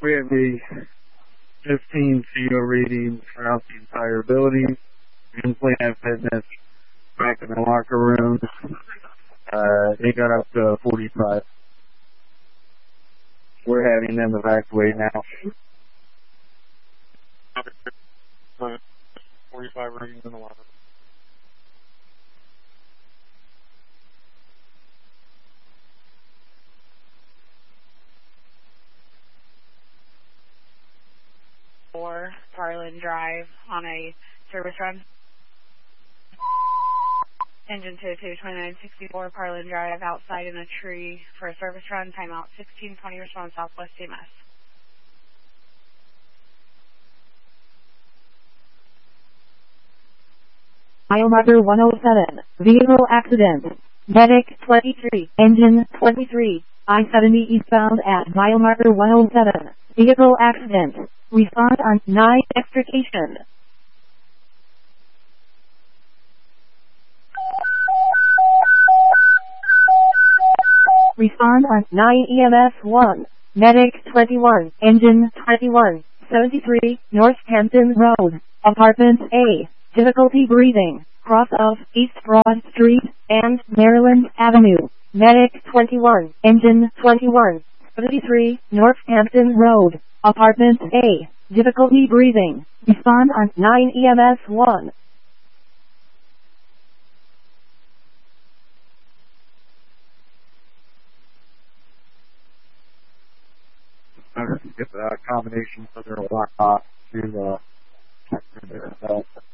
We have a 15 CO reading throughout the entire building. In Planet Fitness, back in the locker room, it got up to 45. We're having them evacuate now. 45 readings in the locker room. Parlin Drive on a service run. Engine 22964 Parlin Drive outside in a tree for a service run. Timeout 1620 response Southwest CMS. Mile marker 107. Vehicle accident. Medic 23. Engine 23. I-70 eastbound at mile marker 107. Vehicle accident. Respond on 9 extrication. Respond on 9 EMS 1. Medic 21. Engine 21. 73 Northampton Road. Apartment A. Difficulty breathing. Cross of East Broad Street and Maryland Avenue. Medic 21. Engine 21. 73 Northampton Road. Apartment A. Difficulty breathing. Respond on 9 EMS 1. Get the combination so they're locked off to check their